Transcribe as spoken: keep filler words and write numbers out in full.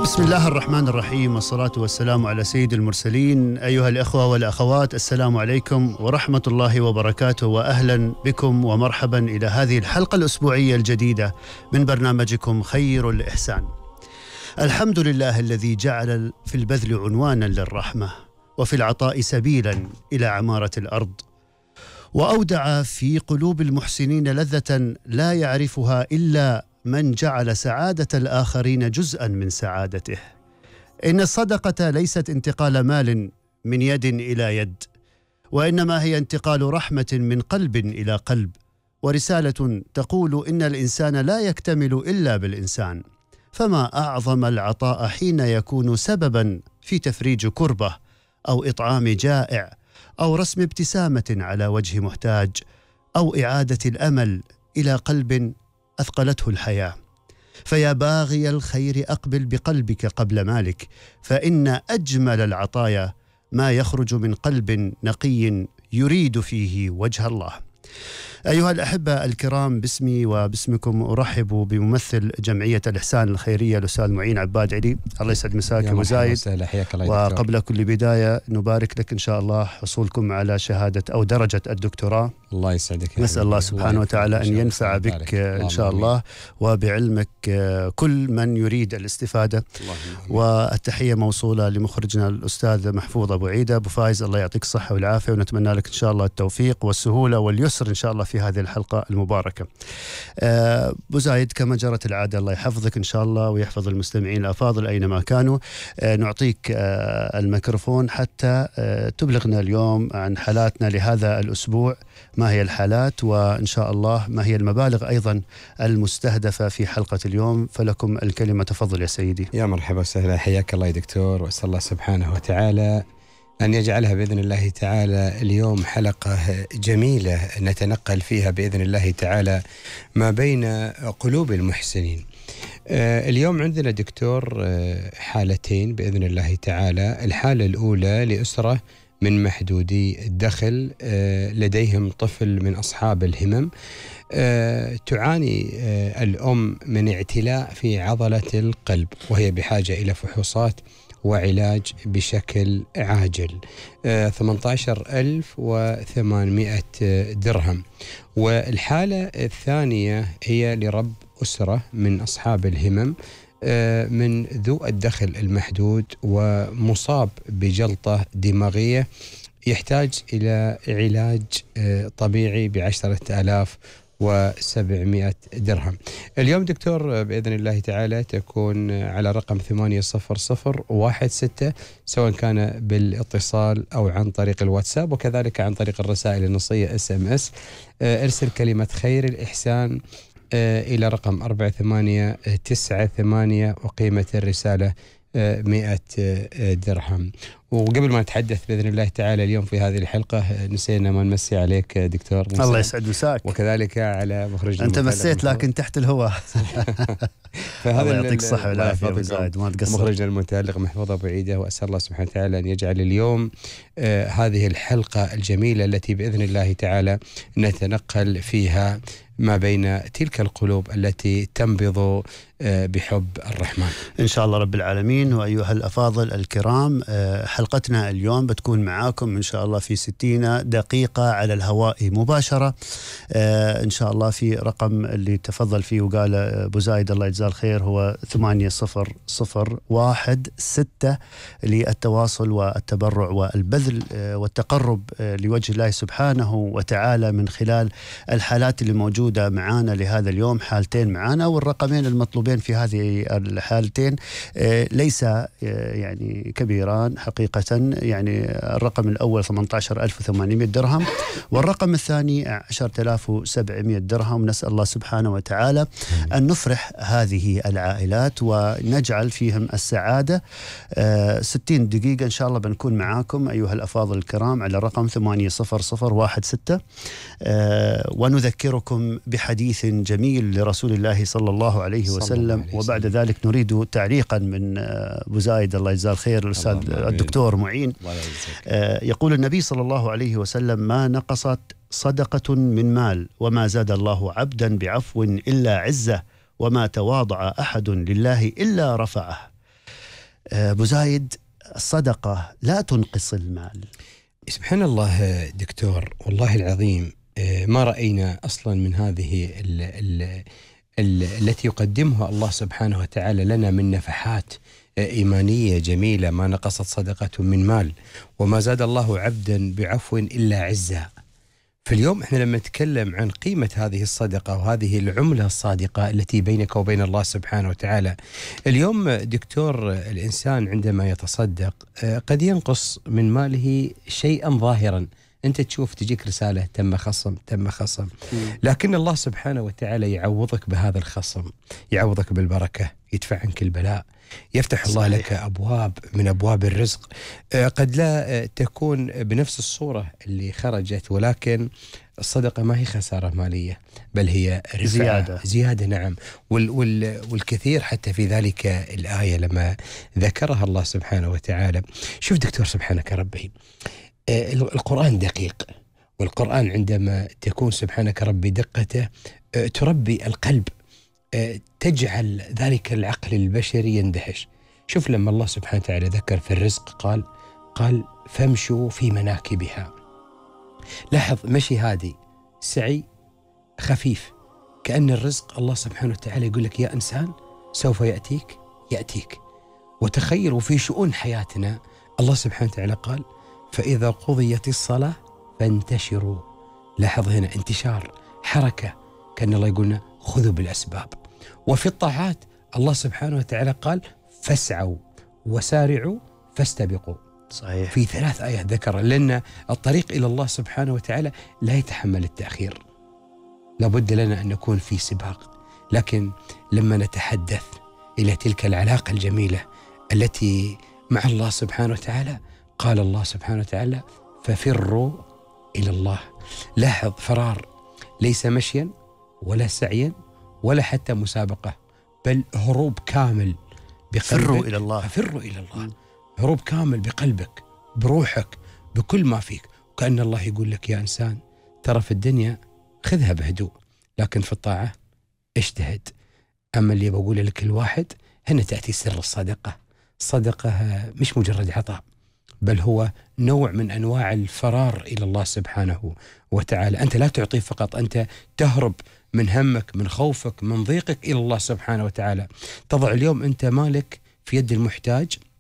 بسم الله الرحمن الرحيم، والصلاة والسلام على سيد المرسلين. أيها الأخوة والأخوات، السلام عليكم ورحمة الله وبركاته، وأهلا بكم ومرحبا إلى هذه الحلقة الأسبوعية الجديدة من برنامجكم خير الإحسان. الحمد لله الذي جعل في البذل عنوانا للرحمة، وفي العطاء سبيلا إلى عمارة الأرض، وأودع في قلوب المحسنين لذة لا يعرفها إلا من جعل سعادة الآخرين جزءا من سعادته. إن الصدقة ليست انتقال مال من يد إلى يد، وإنما هي انتقال رحمة من قلب إلى قلب، ورسالة تقول إن الإنسان لا يكتمل إلا بالإنسان. فما أعظم العطاء حين يكون سببا في تفريج كربة، أو إطعام جائع، أو رسم ابتسامة على وجه محتاج، أو إعادة الأمل إلى قلب أثقلته الحياة. فيا باغي الخير أقبل بقلبك قبل مالك، فإن أجمل العطايا ما يخرج من قلب نقي يريد فيه وجه الله. أيها الأحبة الكرام، باسمي وباسمكم أرحب بممثل جمعية الإحسان الخيرية الأستاذ معين عباد علي. الله يسعد مساك أبو زايد. وقبل كل بداية نبارك لك إن شاء الله حصولكم على شهادة أو درجة الدكتوراه. الله يسعدك. نسأل الله سبحانه وتعالى أن ينفع بك إن شاء الله وبعلمك كل من يريد الاستفادة. والتحية موصولة لمخرجنا الأستاذ محفوظ أبو عيدة. أبو فايز، الله يعطيك الصحة والعافية، ونتمنى لك إن شاء الله التوفيق والسهولة واليسر إن شاء الله في هذه الحلقة المباركة. أبو زايد، كما جرت العادة، الله يحفظك إن شاء الله ويحفظ المستمعين الأفاضل أينما كانوا. نعطيك الميكروفون حتى تبلغنا اليوم عن حالاتنا لهذا الأسبوع. ما هي الحالات، وإن شاء الله ما هي المبالغ أيضا المستهدفة في حلقة اليوم؟ فلكم الكلمة، تفضل يا سيدي. يا مرحبا وسهلا، حياك الله يا دكتور، وأسأل الله سبحانه وتعالى أن يجعلها بإذن الله تعالى اليوم حلقة جميلة نتنقل فيها بإذن الله تعالى ما بين قلوب المحسنين. اليوم عندنا دكتور حالتين بإذن الله تعالى. الحالة الأولى لأسرة من محدودي الدخل، لديهم طفل من أصحاب الهمم. تعاني الأم من اعتلاء في عضلة القلب، وهي بحاجة إلى فحوصات وعلاج بشكل عاجل. ثمانية عشر ألف وثمانمائة درهم. والحالة الثانية هي لرب أسرة من أصحاب الهمم، من ذو الدخل المحدود ومصاب بجلطة دماغية، يحتاج إلى علاج طبيعي بعشرة آلاف وسبعمائة درهم. اليوم دكتور بإذن الله تعالى تكون على رقم ثمانية صفر صفر واحد ستة، سواء كان بالاتصال أو عن طريق الواتساب، وكذلك عن طريق الرسائل النصية اس ام اس. ارسل كلمة خير الإحسان إلى رقم أربعة ثمانية تسعة ثمانية، وقيمة الرسالة مئة درهم. وقبل ما نتحدث بإذن الله تعالى اليوم في هذه الحلقة، نسينا ما نمسي عليك دكتور. الله يسعد مساك. وكذلك على مخرجنا. أنت مسيت لكن تحت الهواء. فهذا يعطيك الصحة والعافية أبو زايد، ما تقصر. مخرجنا المتألق محفوظ أبو عيدة، وأسأل الله سبحانه وتعالى أن يجعل اليوم آه هذه الحلقة الجميلة التي بإذن الله تعالى نتنقل فيها ما بين تلك القلوب التي تنبض بحب الرحمن إن شاء الله رب العالمين. وأيها الأفاضل الكرام، حلقتنا اليوم بتكون معاكم إن شاء الله في ستين دقيقة على الهواء مباشرة إن شاء الله، في رقم اللي تفضل فيه وقال أبو زايد الله يجزاه الخير، هو ثمانية صفر صفر واحد ستة للتواصل والتبرع والبذل والتقرب لوجه الله سبحانه وتعالى من خلال الحالات اللي موجودة معانا لهذا اليوم. حالتين معانا، والرقمين المطلوبين في هذه الحالتين ليس يعني كبيران حقيقة. يعني الرقم الأول ثمانية عشر ألف وثمانمائة درهم، والرقم الثاني عشرة آلاف وسبعمائة درهم. نسأل الله سبحانه وتعالى أن نفرح هذه العائلات ونجعل فيهم السعادة. ستين دقيقة إن شاء الله بنكون معاكم أيها الأفاضل الكرام على رقم ثمانية صفر صفر واحد ستة، ونذكركم بحديث جميل لرسول الله صلى الله عليه وسلم. وبعد ذلك نريد تعليقا من أبو زايد الله يجزاه الخير الأستاذ الدكتور معين. يقول النبي صلى الله عليه وسلم: ما نقصت صدقة من مال، وما زاد الله عبدا بعفو إلا عزة، وما تواضع أحد لله إلا رفعه. أبو زايد، الصدقة لا تنقص المال. سبحان الله دكتور، والله العظيم ما رأينا أصلا من هذه ال ال ال التي يقدمها الله سبحانه وتعالى لنا من نفحات إيمانية جميلة، ما نقصت صدقة من مال، وما زاد الله عبدا بعفو إلا عزا. فاليوم احنا لما نتكلم عن قيمة هذه الصدقة وهذه العملة الصادقة التي بينك وبين الله سبحانه وتعالى، اليوم دكتور الإنسان عندما يتصدق قد ينقص من ماله شيئا ظاهرا، أنت تشوف تجيك رسالة تم خصم تم خصم، لكن الله سبحانه وتعالى يعوضك بهذا الخصم، يعوضك بالبركة، يدفع عنك البلاء، يفتح الله صحيح. لك أبواب من أبواب الرزق قد لا تكون بنفس الصورة اللي خرجت، ولكن الصدقة ما هي خسارة مالية، بل هي زيادة زيادة نعم. وال وال والكثير حتى في ذلك الآية لما ذكرها الله سبحانه وتعالى. شوف دكتور سبحانك ربي، القرآن دقيق، والقرآن عندما تكون سبحانك ربي دقته تربي القلب، تجعل ذلك العقل البشري يندهش. شوف لما الله سبحانه وتعالى ذكر في الرزق قال قال فامشوا في مناكبها. لاحظ، مشي هادي، سعي خفيف، كأن الرزق الله سبحانه وتعالى يقول لك يا إنسان سوف يأتيك يأتيك. وتخيلوا في شؤون حياتنا الله سبحانه وتعالى قال فإذا قضيت الصلاة فانتشروا. لاحظ هنا انتشار، حركة، كأن الله يقولنا خذوا بالأسباب. وفي الطاعات الله سبحانه وتعالى قال فاسعوا وسارعوا فاستبقوا. صحيح. في ثلاث آيات ذكر، لأن الطريق إلى الله سبحانه وتعالى لا يتحمل التأخير، لابد لنا أن نكون في سباق. لكن لما نتحدث إلى تلك العلاقة الجميلة التي مع الله سبحانه وتعالى، قال الله سبحانه وتعالى ففروا إلى الله. لاحظ، فرار ليس مشيا ولا سعيا ولا حتى مسابقة، بل هروب كامل بقلبك. فروا إلى الله، ففروا إلى الله، هروب كامل بقلبك بروحك بكل ما فيك. وكأن الله يقول لك يا إنسان ترى في الدنيا خذها بهدوء، لكن في الطاعة اجتهد. أما اللي بقول لك الواحد هنا تأتي سر الصدقة. الصدقة مش مجرد عطاء، بل هو نوع من أنواع الفرار إلى الله سبحانه وتعالى. أنت لا تعطي فقط، أنت تهرب من همك، من خوفك، من ضيقك إلى الله سبحانه وتعالى. تضع اليوم أنت مالك في يد المحتاج،